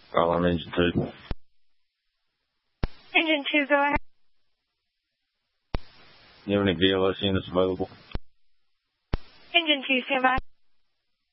Call on engine 2. Engine 2, go ahead. You have any VLS units available? Engine 2, stand by.